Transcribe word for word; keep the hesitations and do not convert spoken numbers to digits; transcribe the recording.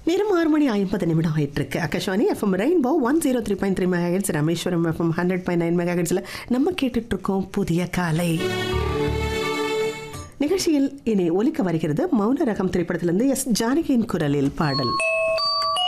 நேரம் ஆறு மணி ஐம்பது நிமிடம் ஆயிட்டு இருக்கு. Akashvani FM rainbow one zero three point three mega heads, Rameswaram FM hundred point nine mega ஹெட்ஸ்ல நம்ம கேட்டுட்டு இருக்கோம் புதிய காலை நிகழ்ச்சியில். இனி ஒலிக்க வருகிறது மௌன ரகம் திரைப்படத்திலிருந்து எஸ் ஜானகியின் குரலில் பாடல்.